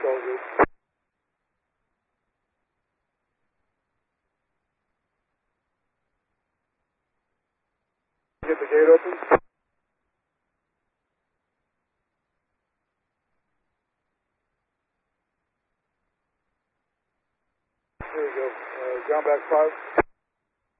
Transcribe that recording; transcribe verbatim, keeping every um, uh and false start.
soldiers. Get the gate open. Here we go. Uh, ground back five.